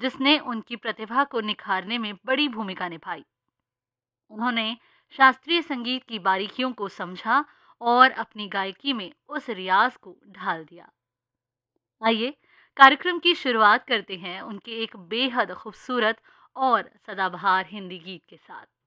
जिसने उनकी प्रतिभा को निखारने में बड़ी भूमिका निभाई। उन्होंने शास्त्रीय संगीत की बारीकियों को समझा और अपनी गायकी में उस रियाज को ढाल दिया। आइए कार्यक्रम की शुरुआत करते हैं उनके एक बेहद खूबसूरत और सदाबहार हिंदी गीत के साथ।